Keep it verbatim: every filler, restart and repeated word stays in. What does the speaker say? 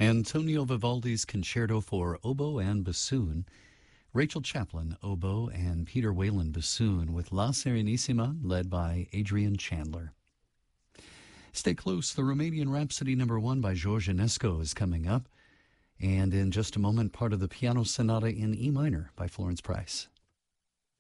Antonio Vivaldi's Concerto for Oboe and Bassoon, Rachel Chaplin, oboe, and Peter Whalen, bassoon, with La Serenissima, led by Adrian Chandler. Stay close. The Romanian Rhapsody number one by George Enesco is coming up. And in just a moment, part of the Piano Sonata in E minor by Florence Price.